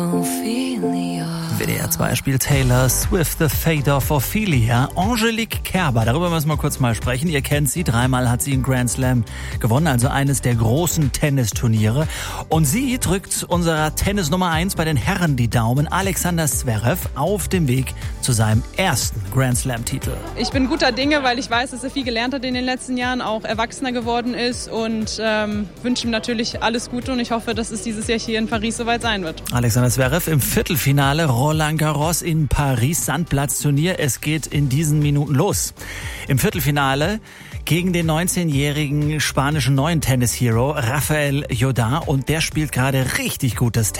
WDR 2 spielt Taylor Swift The Fate of Ophelia. Angelique Kerber, darüber müssen wir kurz mal sprechen. Ihr kennt sie, 3-mal hat sie einen Grand Slam gewonnen, also eines der großen Tennisturniere. Und sie drückt unserer Tennis Nummer 1 bei den Herren die Daumen, Alexander Zverev, auf dem Weg zu seinem ersten Grand Slam-Titel. Ich bin guter Dinge, weil ich weiß, dass er viel gelernt hat in den letzten Jahren, auch erwachsener geworden ist und wünsche ihm natürlich alles Gute und ich hoffe, dass es dieses Jahr hier in Paris soweit sein wird. Alexander Zverev im Viertelfinale, Roland Garros in Paris, Sandplatzturnier. Es geht in diesen Minuten los. Im Viertelfinale gegen den 19-jährigen spanischen neuen Tennis-Hero Rafael Jodá und der spielt gerade richtig gutes Tennis.